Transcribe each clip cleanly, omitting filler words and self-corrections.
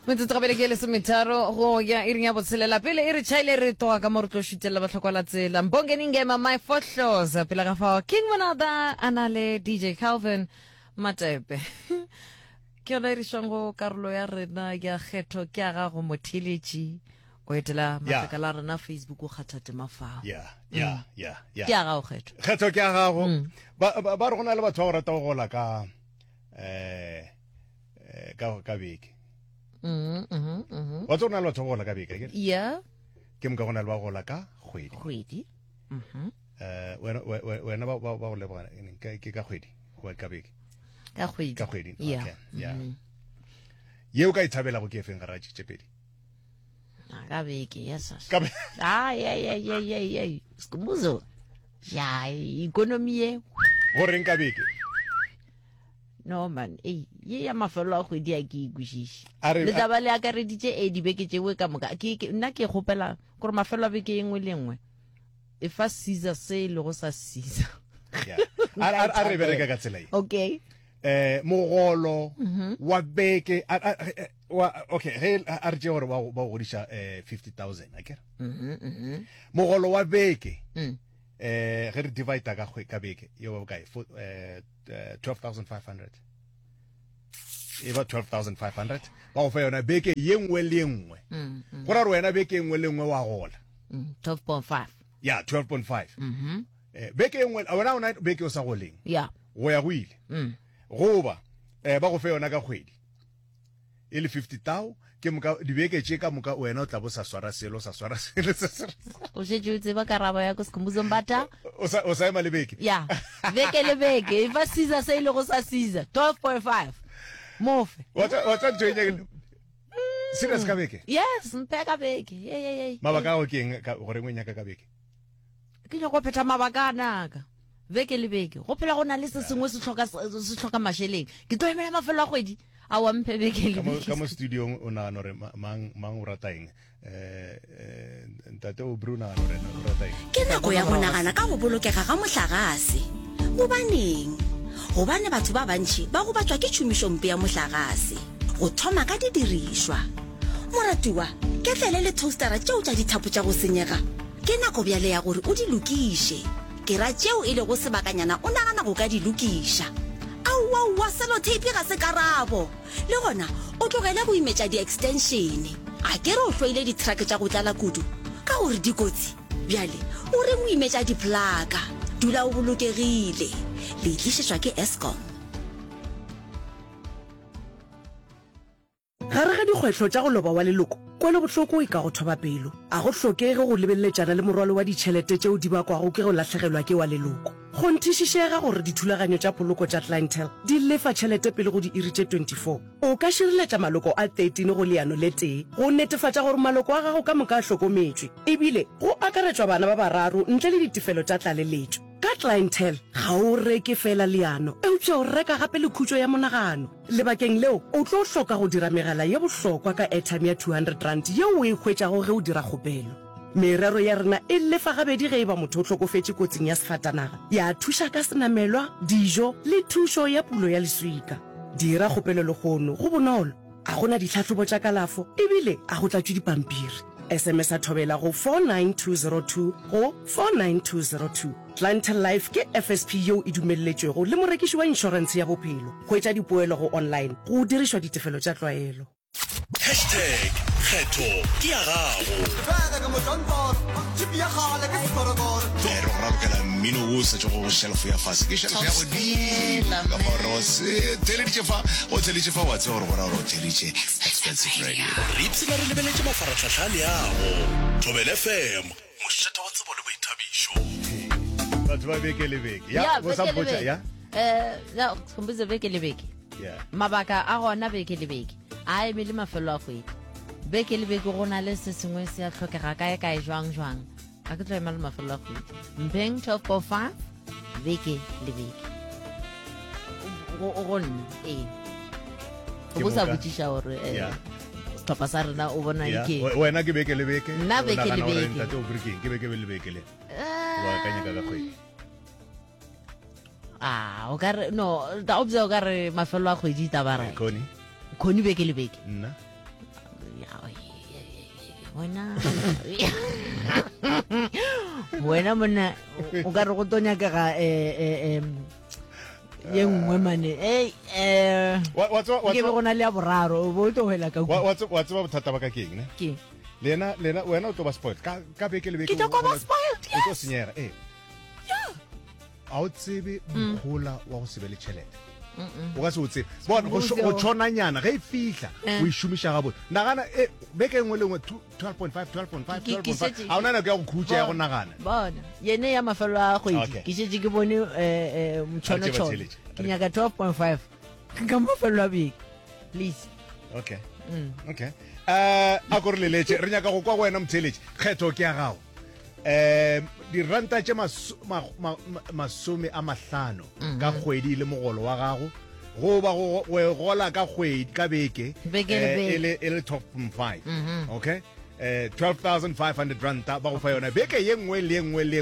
Metsotso gabedi ke lesometharo go ya iring ya botshelela pele e re chaile re toa ka mo re tlo shutela batlhokwa la tsela Mbongeni Ngema my fohloza pele ga fa King Monada anale DJ Calvin Matepe ke yona re shongo karolo ya rena ya kgetho ke aga go motheletši o etela matlakala rena Facebook o kgathate mafao ke aga go kgetho ke aga go ba re gona le batho ba go rata go gola ka beke wa tsona le batho go gola ka beke ke mo ka gona le ba gola ka kgwedi wena ba go leboga ke ka kgwedi go ka beke ka kgwedi yeo ka ithabela go ke efeng ga ra tšepedi ka beke skumbuzo ya ikonomi ye go reng ka beke no man ye ya mafelo a kgwedi a ke ikwešiše le taba le akareditše dibeke tšewe ka moka nna ke kgopela gore mafelo a beke engwe le engwe e fa Caesar se le go sa Caesar a re bereka ka tsela e okay mogolo wa beke okay ge a re tše gore ba godiša 50,000 akere mogolo wa beke ge re divide ka beke yo bokae 12,500 eba 12,500 ba go fa yona beke ye nngwe le nngwe go ra re wena beke nngwe le nngwe wa gola 12.5 ya 12.5 beke nngwe wena ona beke o sa goleng go ya go ile goba ba go fe yona ka kgwedi e le 50,000 ke moka dibeke tše ka moka wena o tla bo sa swara selo o šetše o tseba karaba ya ko Skhumbuzo Mbata o sa ema le beke ya beke le beke e fa Caesar se ile go sa Caesar 12.5 mofe wa tsa tšhoenya serious ka beke yes mpe ka beke ye mabaka go ke eng gore ngwenya ka beke ke go pheta mabaka naka beke le beke go phela go na le se sengwe se tlhoka masheleng ke tlo emela mafelo a kgwedi a wa mphe beke le beke ka mo studio o nagana gore mang o rata eng ntate o Bruno o rata eng ke nako ya go nagana ka go bolokega ga mohlagase gobane batho ba bantši ba go batswa ke tšhomišompe ya mohlagase go thoma ka didirišwa moratiwa ke tlele le toastera tšeo tša dithapo tša go senyega ke nako bjale ya gore o di lokiše ke ra tšeo e le go sebakanyana o nagana go ka di lokiša aowa seloteipi ga se karabo le gona o tlogele go imetša di-extensione a ke re o tlwaile di-truck tša go tlala kudu ka gore dikotsi bjale o reng o imetša diplaka dula o bolokegile le itlišetšwa ke Eskom. gare ga dikgwetlho tša go loba wa leloko kwele bohloko e ka go thoba pelo a go hlokege go lebelletšana le morwalo wa ditšhelete tšeo di bakwago ke go lahlegelwa ke wa leloko go nthišišega gore dithulaganyo tša poloko tša clientele di lefa tšhelete pele go di iri tše 24 o ka šireletša maloko a 13 go leano le tee go netefatša gore maloko a gago ka moka a hlokometšwe ebile go akaretšwa bana ba bararo ntle le ditefelo tša tlaleletšo ka clientele ga o reke fela leano eupša o reka gape le khutšo ya monagano lebakeng leo o tlo hloka go dira megala ye bohlokwa ka airtime ya 200 rand yeo o e hwetšago ge o dira kgopelo merero ya rena e lefa gabedi ge e ba motho o hlokofetše kotsing ya sefatanaga ya thuša ka senamelwa dijo le thušo ya pulo ya leswika dira kgopelo legono go bonolo a gona ditlhatlhobo tša kalafo ebile a go tlatšwe dipampiri SMS a thobela go 49202 go 49202 Clientele Life ke FSP yeo e dumelletšwego le morekiši wa inšorense ya bophelo go etša dipoelo go online go dirišwa ditefelo tša tlwaelo #kgetho ke ya gago pero go rabokela mmino o setšo go shelf ya fase ke shelf ya godimo ka gore o se theleditše fa wa tse gore gora gore o theleditše expensive radio re ipsena re lebeletše mafaratlhatlha le yago Thobela FM mošeta wa tsebo le boithabišo batho ba beke le beke ya go sa potsa ya Skhumbuzo beke le beke mabaka a gona beke le beke a eme le mafelo a kgwedi beke le beke go na le se sengwe se a tlhokega kae jwang a ke tlo ema le mafelo a kgwedi mpeng 12.5 beke le beke go nna o bo sa botšiša gore setlhopha sa rena o bona ke wena ke beke le beke nna beke le beke ke beke le beke le wa ka nyaka ka kgwedi o ka re no da obza o ka re mafelo a kgwedi tabara Khoni Khoni beke le beke nna wena monna o ka re go tonya ka ga ye nngwe mane ke be go na le ya boraro o bo tlo hela ka wa tseba bothata ba ka keng ne ke lena wena o tlo ba spoiled ka beke le beke ke tlo ba spoiled o tlo senyega a o tsebe mokgola wa go sebe le tšhelete o ka se o tsebe bona go tshwananyana ge e fihla o e šomiša gabone nagana beke nngwe le nngwe 12.5 ga o na nako ya go khutša ya go nagana bona yene ya mafelo a kgwedi ke šetse ke bone motšhono ke nyaka 12.5 ka mafelo a beke please okay a ko re leletše re nyaka go kwa go wena motheletše kgetho ke ya gago diranta tše masome a mahlano ka kgwedi le mogolo wa gago go ba go gola ka kgwedi ka beke e le top 5 okay 12,500 ranta ba go fa yona beke ye nngwe le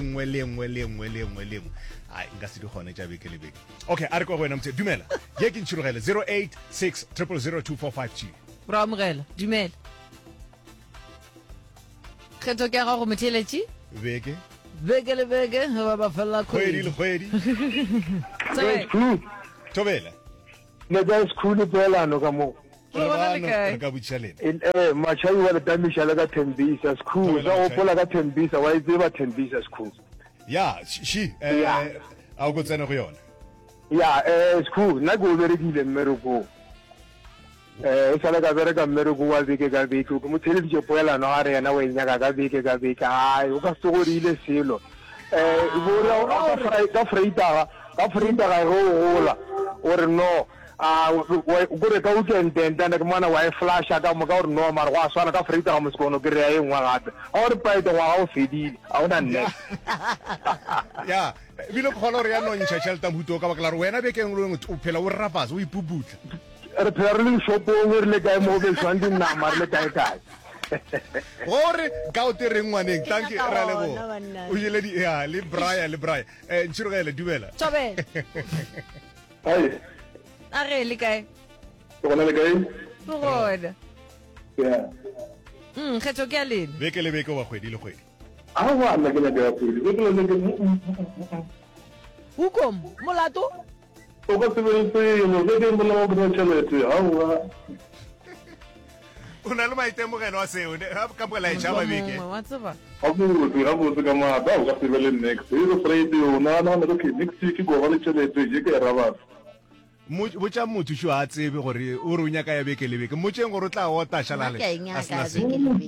nngwe ai nka se di gone tša beke le beke okay a re kwa go wena mothe dumela ye ke ntšhirogele 086 0002452 bra amogela dumela kgetho ke ya gago motheletše beke le beke ba ba fela kgwedi le kgwedi tobela ne ga skulu pelano ka mo re ka botšiša lena machai wa le tamisha le ka tembisa skulu sa o pola ka tembisa wa itse ba tembisa skulu ya shi a o go tsena go yona ya skulu na go berekile mmereko o sala ka bereka mmereko wa beke ka beke mo tshele di poelano a re yana wa inyaka ka beke ai o ka sogorile selo bora ka freita go gola o re no go re ka ukententa ke mwana wa e flasha ka mo ka o re no mara go a swana ka freita ga moskono ke re ya engwa gape a o re paete ngwaga o fedile a o na nne ya bile kgona gore ya nontšha tšheleta mohuto ka baka la re wena bekeng le o phela o rrapasa o ipuputla re phela re le shopong re le kae mo beswang dinama re le kae gore ka o tereng ngwaneng tanke ra lebo o ile le braya ntšhirogele dumela tobela ai a re le kae gona le kae gona ya kgetho ke ya lena beke le beke wa kgwedi le kgwedi a wa nna ke na ka kgwedi beke le beke hukom molato o ka se bere no ke ding bola go tšhelete a wa o na le maitemogelo a seo ka mola e tšhaba beke wa tseba a botse ka maata o ka se bele next e go friday o na ke next week go ba le tšhelete je ke raba botša motho šo a tsebe gore o re o nyaka ya beke le beke motšeng gore o tla ota šalale a sena se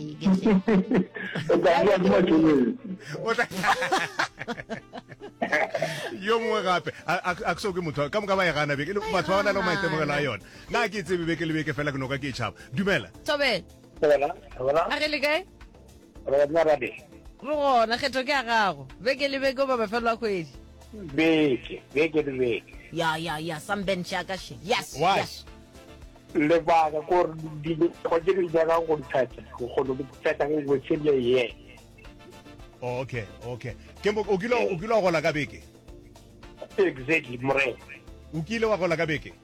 yo mongwe gape a so ke motho ka moka ba e gana beke batho ba ba na le maitemogelo a yona nna ke tsebe beke le beke fela ke noka ke e tšhaba dumela tobela a ge le kae re gona kgetho ke ya gago beke le beke o ba bafelo a kgwedi beke le beke ya samben shaka she yes why yes le ba ga go di go di ja ga go tsatsa go go tsatsa go go tsile ye okay kembo o kilo go la ka beke exactly more o kile wa go la ka beke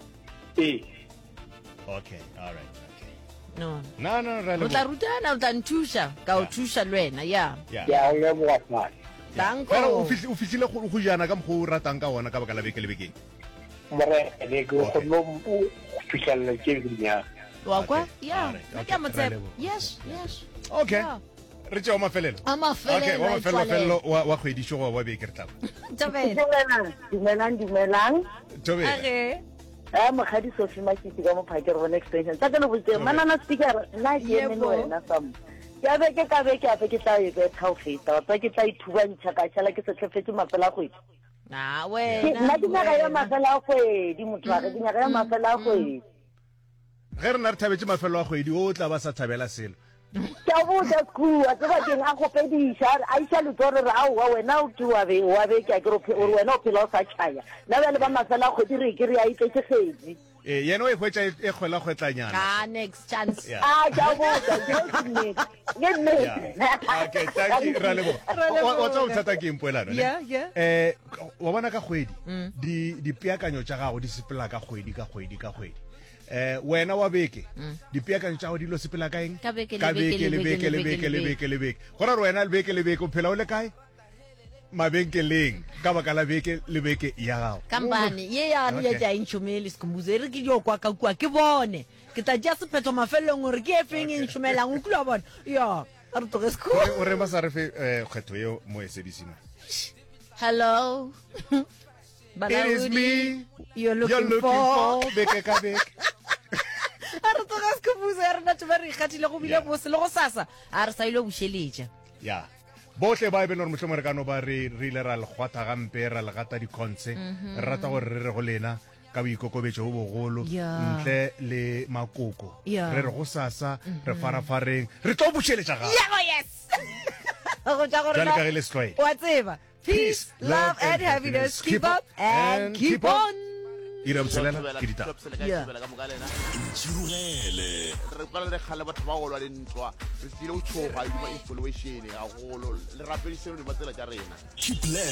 okay all right no ra le o tla rutana o tla nthusha ka o thusha lwena ya le mo wa danko pero o fitlhile go jana ka mo ratang ka ona ka baka la beke le beke more le go no fitlhela ke dinya wa kwa ya ka motsep yes okay re tšea mafelelo okay wa mafelelo wa kgwedišo wa beke re tla dumelang tobela mogadi Sophie Makiti ka mo phakere bona extension tsa kana botse manana speaker nna ke eme le wena sam ya beke ka beke a ke tla e be taufeta ba ke tla ithubantšha ka tšhala ke se tlhefetse mafela kgwedi na wena nna ke nyaga ya mafela a kgwedi motho wa ke nyaga ya mafela a kgwedi ge re na re thabetse mafelo a kgwedi o tla ba sa thabela selo ke a botsa kua tseba keng a gopediša a iša letso re re aowa wena o ke wa beke a kere ore wena o phela o sa tšhaya nna bjale ba mafela a kgwedi re ke re a itletse kgetsi yena o e hwetša e kgwela-kgwetlanyana next chance ke a botsa okay thank you ra lebo wa tsa o thata ke impoelano wa bona ka kgwedi dipeakanyo tša gago di sepela ka kgwedi wena wa beke dipeakanyo tša go di lo sepela kaeng Ka beke le ka beke, beke le le beke le beke, beke le le beke le beke go ra re wena le beke le beke o phela o le kae mabenkeleng ka baka la beke le beke ya gago kampane ye yane ya tja intšhomele sekhombuzo e re ke dio kwa ka kua ke bone ke tla tša sephetho mafelelong gore ke e feng e ntšhomelang o kula bona ya a re toge sekho o re ba sa re fe kgetho eo mo esedisino hello it is me you're you're looking looking for for beke ka beke a re toge sekhombuzo ya rena tšoba re ikgathile go bile Yeah. bose le go sasa a re sa ile bušeletša ya bohle ba e bene gore mohlomong re ka no ba re ile ra le kgwatha gampe ra le gata dikhonse re rata gore re re go lena ka boikokobetšo bo bogolo Yeah. ntle le makoko Yeah. re re go sasa re farafareng re tlo bušeletša gago yago yes go tša gore jale na- ka ge le setlwaele wa tseba peace love and happiness keep up and keep on ira botshelela ke ditaba Yeah. ntšhirogele re kwala le kgale batho ba golwa le ntwa re sile o tshoga dima information ya golo le rapediseno di matsela tša rena